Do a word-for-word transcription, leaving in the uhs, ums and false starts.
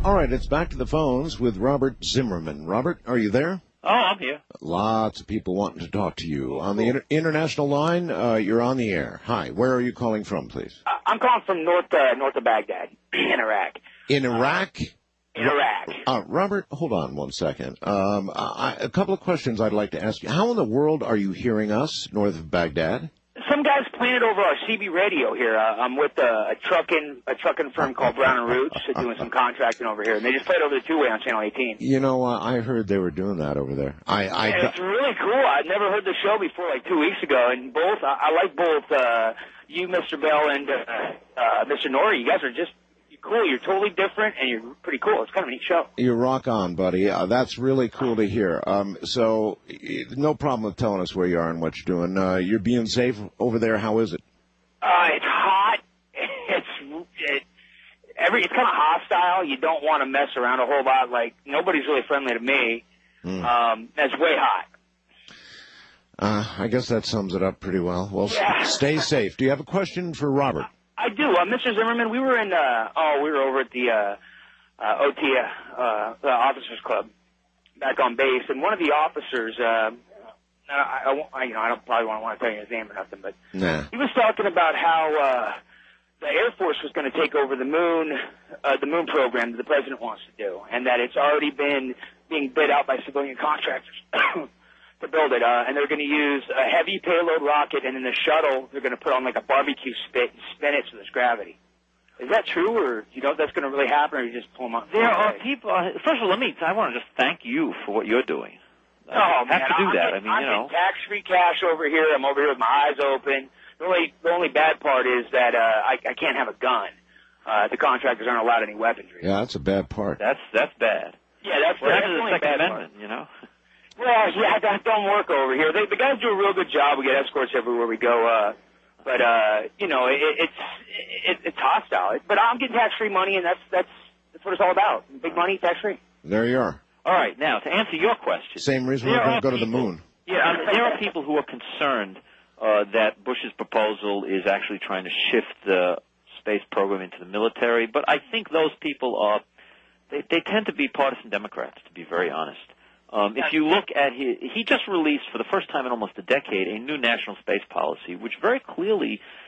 All right, it's back to the phones with Robert Zimmerman. Robert, are you there? Oh, I'm here. Lots of people wanting to talk to you. On the inter- international line, uh, you're on the air. Hi, where are you calling from, please? Uh, I'm calling from north uh, north of Baghdad, in Iraq. In Iraq? Uh, in Iraq. Uh, Robert, hold on one second. Um, I, a couple of questions I'd like to ask you. How in the world are you hearing us north of Baghdad? Some guys playing it over our C B radio here. Uh, I'm with a, a trucking a trucking firm called Brown and Roots, doing some contracting over here, and they just played over the two-way on Channel eighteen. You know, uh, I heard they were doing that over there. I, I and it's really cool. I'd never heard the show before, like two weeks ago, and both I, I like both uh, you, Mister Bell, and uh, uh, Mister Norrie. You guys are just cool. You're totally different, and you're pretty cool. It's kind of a neat show. You rock on, buddy. Uh, that's really cool to hear. Um, so, no problem with telling us where you are and what you're doing. Uh, you're being safe over there. How is it? Uh, it's hot. It's it, every. It's kind of hostile. You don't want to mess around a whole lot. Like nobody's really friendly to me. Mm. Um, that's way hot. Uh, I guess that sums it up pretty well. Well, yeah. s- stay safe. Do you have a question for Robert? I do. Uh, Mister Zimmerman, we were in, uh, oh, we were over at the, uh, uh, O T A, uh, the Officers Club back on base, and one of the officers, uh, I, I, I, you know, I don't probably want to, want to tell you his name or nothing, but nah. he was talking about how, uh, the Air Force was going to take over the moon, uh, the moon program that the president wants to do, and that it's already been being bid out by civilian contractors. to build it, uh, and they're going to use a heavy payload rocket, and in the shuttle, they're going to put on like a barbecue spit and spin it so there's gravity. Is that true, or do you know if that's going to really happen, or you just pull them out? There are people. Uh, first of all, let me. I want to just thank you for what you're doing. Uh, oh you have man, to do I'm that. Getting, I mean, you I'm know, tax-free cash over here. I'm over here with my eyes open. The only the only bad part is that uh, I, I can't have a gun. Uh, the contractors aren't allowed any weaponry. Yeah, that's a bad part. That's that's bad. Yeah, that's what that's happened to the Second Amendment. Part. You know. Well, yeah, that don't work over here. They, the guys do a real good job. We get escorts everywhere we go. Uh, but, uh, you know, it, it's it, it's hostile. But I'm getting tax-free money, and that's that's that's what it's all about. Big money, tax-free. There you are. All right. Now, to answer your question. Same reason we're going to go to the moon. Yeah, there are people who are concerned uh, that Bush's proposal is actually trying to shift the space program into the military. But I think those people are, they, they tend to be partisan Democrats, to be very honest. Um, if you look at his, he just released for the first time in almost a decade a new national space policy, which very clearly